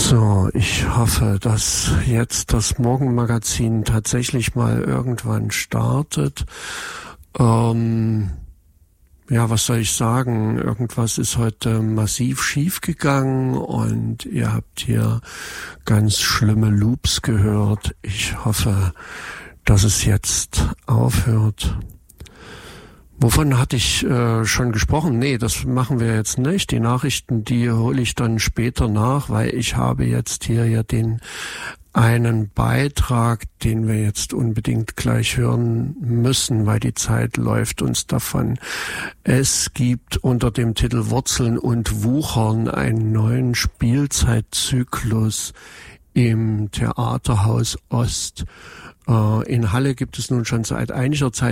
So, ich hoffe, dass jetzt das Morgenmagazin tatsächlich mal irgendwann startet. Ja, was soll ich sagen? Irgendwas ist heute massiv schiefgegangen und ihr habt hier ganz schlimme Loops gehört. Ich hoffe, dass es jetzt aufhört. Wovon hatte ich schon gesprochen? Nee, das machen wir jetzt nicht. Die Nachrichten, die hole ich dann später nach, weil ich habe jetzt hier ja den einen Beitrag, den wir jetzt unbedingt gleich hören müssen, weil die Zeit läuft uns davon. Es gibt unter dem Titel Wurzeln und Wuchern einen neuen Spielzeitzyklus im Theaterhaus Ost. In Halle gibt es nun schon seit einiger Zeit